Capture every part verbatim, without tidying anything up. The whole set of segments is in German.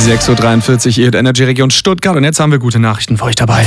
sechs Uhr dreiundvierzig, ihr hört Energy Region Stuttgart und jetzt haben wir gute Nachrichten für euch dabei.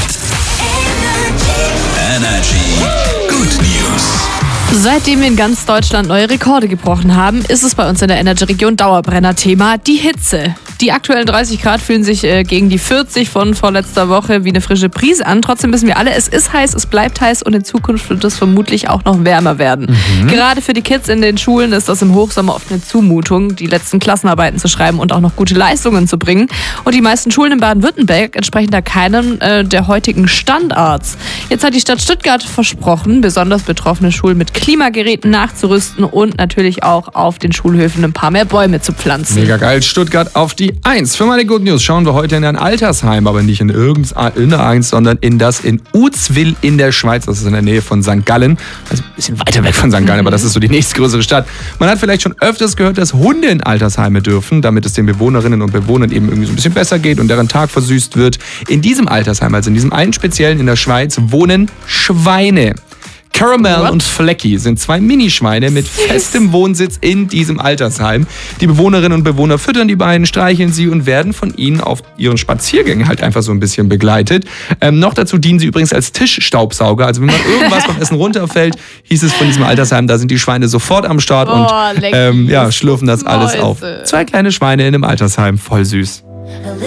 Energy Good News. Seitdem wir in ganz Deutschland neue Rekorde gebrochen haben, ist es bei uns in der Energy-Region Dauerbrenner-Thema die Hitze. Die aktuellen dreißig Grad fühlen sich äh, gegen die vierzig von vorletzter Woche wie eine frische Brise an. Trotzdem wissen wir alle, es ist heiß, es bleibt heiß und in Zukunft wird es vermutlich auch noch wärmer werden. Mhm. Gerade für die Kids in den Schulen ist das im Hochsommer oft eine Zumutung, die letzten Klassenarbeiten zu schreiben und auch noch gute Leistungen zu bringen. Und die meisten Schulen in Baden-Württemberg entsprechen da keinem äh, der heutigen Standards. Jetzt hat die Stadt Stuttgart versprochen, besonders betroffene Schulen mit Klimageräten nachzurüsten und natürlich auch auf den Schulhöfen ein paar mehr Bäume zu pflanzen. Mega geil, Stuttgart auf die eins. Für meine Good News schauen wir heute in ein Altersheim, aber nicht in irgendeins, sondern in das in Uzwil in der Schweiz. Das ist in der Nähe von Sankt Gallen. Also ein bisschen weiter weg von Sankt Gallen, mhm. aber das ist so die nächstgrößere Stadt. Man hat vielleicht schon öfters gehört, dass Hunde in Altersheime dürfen, damit es den Bewohnerinnen und Bewohnern eben irgendwie so ein bisschen besser geht und deren Tag versüßt wird. In diesem Altersheim, also in diesem einen speziellen in der Schweiz, wohnen Schweine. Caramel What? und Flecky sind zwei Minischweine mit festem Wohnsitz in diesem Altersheim. Die Bewohnerinnen und Bewohner füttern die beiden, streicheln sie und werden von ihnen auf ihren Spaziergängen halt einfach so ein bisschen begleitet. Ähm, noch dazu dienen sie übrigens als Tischstaubsauger. Also wenn man irgendwas beim Essen runterfällt, hieß es von diesem Altersheim, da sind die Schweine sofort am Start und oh, ähm, ja, schlürfen das alles auf. Zwei kleine Schweine in einem Altersheim, voll süß.